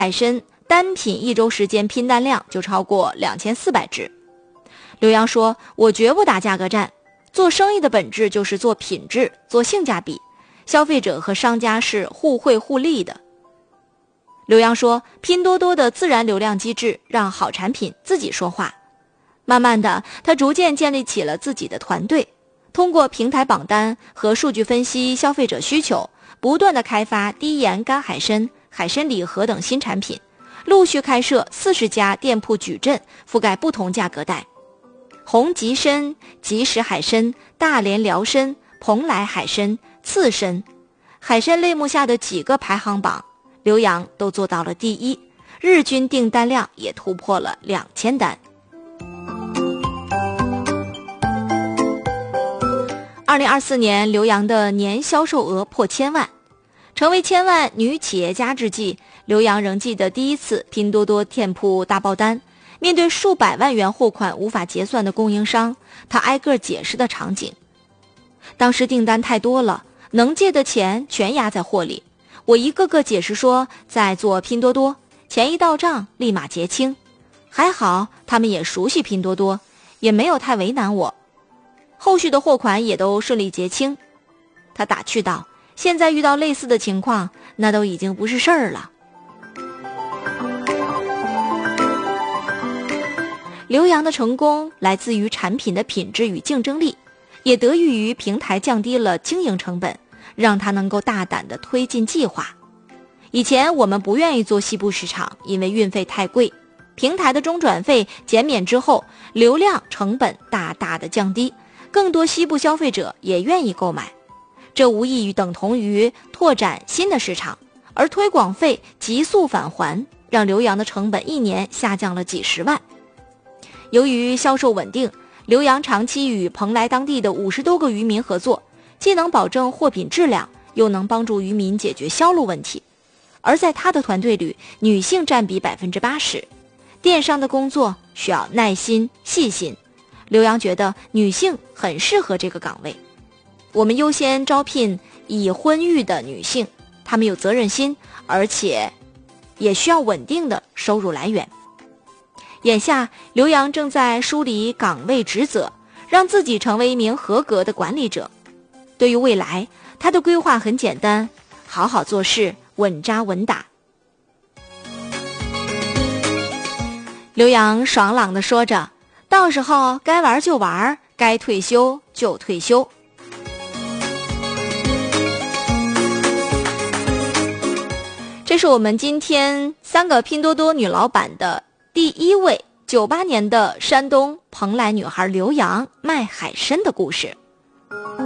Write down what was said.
海参单品1周时间拼单量就超过2400只。刘洋说，我绝不打价格战，做生意的本质就是做品质，做性价比，消费者和商家是互惠互利的。刘洋说，拼多多的自然流量机制让好产品自己说话。慢慢的，他逐渐建立起了自己的团队，通过平台榜单和数据分析消费者需求，不断的开发低盐干海参、海参礼盒等新产品，陆续开设40家店铺矩阵，覆盖不同价格带。红极参、即食海参、大连辽参、蓬莱海参、刺参，海参类目下的几个排行榜，刘洋都做到了第一，日均订单量也突破了2000单。2024年，刘洋的年销售额破1000万，成为1000万女企业家之际，刘洋仍记得第一次拼多多店铺大爆单，面对数百万元货款无法结算的供应商，他挨个解释的场景。当时订单太多了，能借的钱全压在货里，我一个个解释说在做拼多多，钱一到账立马结清。还好他们也熟悉拼多多，也没有太为难我，后续的货款也都顺利结清。他打趣道，现在遇到类似的情况，那都已经不是事儿了。刘洋的成功来自于产品的品质与竞争力，也得益于平台降低了经营成本，让他能够大胆地推进计划。以前我们不愿意做西部市场，因为运费太贵，平台的中转费减免之后，流量成本大大的降低，更多西部消费者也愿意购买，这无异于等同于拓展新的市场，而推广费急速返还，让刘洋的成本1年下降了几十万。由于销售稳定，刘洋长期与蓬莱当地的50多个渔民合作，既能保证货品质量，又能帮助渔民解决销路问题。而在他的团队里，女性占比80%，电商的工作需要耐心细心，刘洋觉得女性很适合这个岗位。我们优先招聘已婚育的女性，她们有责任心，而且也需要稳定的收入来源。眼下，刘洋正在梳理岗位职责，让自己成为一名合格的管理者。对于未来，他的规划很简单，好好做事，稳扎稳打。刘洋爽朗地说着，到时候该玩就玩，该退休就退休。这是我们今天3个拼多多女老板的第1位，98年的山东蓬莱女孩刘洋卖海参的故事。